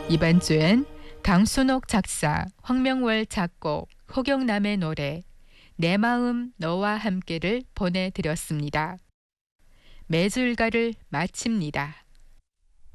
이번 주엔 강순옥 작사, 황명월 작곡, 허경남의 노래 내 마음 너와 함께를 보내드렸습니다. 매주 일과를 마칩니다.